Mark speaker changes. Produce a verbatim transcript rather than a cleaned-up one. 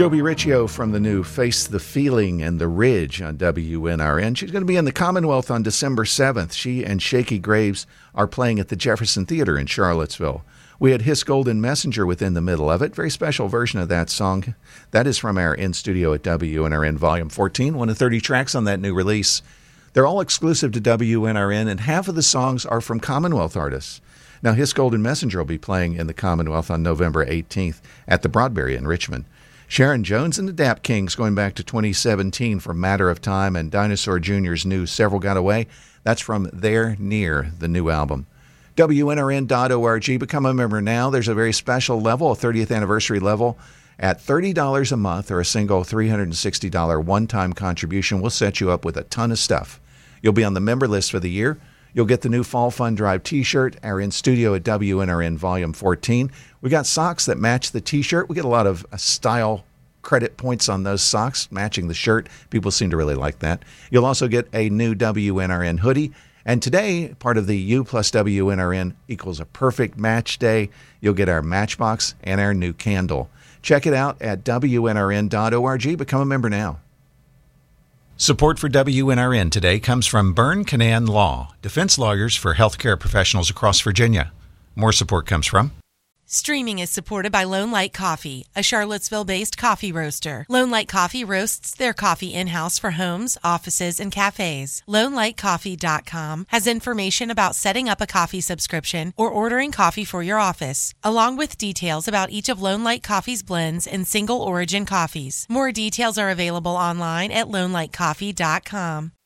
Speaker 1: Joby Riccio from the new Face the Feeling and The Ridge on W N R N. She's going to be in the Commonwealth on December seventh. She and Shaky Graves are playing at the Jefferson Theater in Charlottesville. We had His Golden Messenger within the middle of it. Very special version of that song. That is from our in-studio at W N R N Volume fourteen, one of thirty tracks on that new release. They're all exclusive to W N R N, and half of the songs are from Commonwealth artists. Now, His Golden Messenger will be playing in the Commonwealth on November eighteenth at the Broadberry in Richmond. Sharon Jones and the Dap Kings going back to twenty seventeen for Matter of Time, and Dinosaur Junior's new Several Got Away. That's from There Near, the new album. W N R N dot org. Become a member now. There's a very special level, a thirtieth anniversary level. At thirty dollars a month or a single three hundred sixty dollars one-time contribution, we'll set you up with a ton of stuff. You'll be on the member list for the year. You'll get the new Fall Fun Drive t-shirt, our in-studio at W N R N Volume fourteen. We got socks that match the t-shirt. We get a lot of uh, style credit points on those socks, matching the shirt. People seem to really like that. You'll also get a new W N R N hoodie. And today, part of the U plus W N R N equals a perfect match day. You'll get our Matchbox and our new candle. Check it out at W N R N dot org. Become a member now. Support for W N R N today comes from Byrne Canaan Law, defense lawyers for healthcare professionals across Virginia. More support comes from
Speaker 2: Streaming is supported by Lone Light Coffee, a Charlottesville-based coffee roaster. Lone Light Coffee roasts their coffee in-house for homes, offices, and cafes. Lone Light Coffee dot com has information about setting up a coffee subscription or ordering coffee for your office, along with details about each of Lone Light Coffee's blends and single-origin coffees. More details are available online at Lone Light Coffee dot com.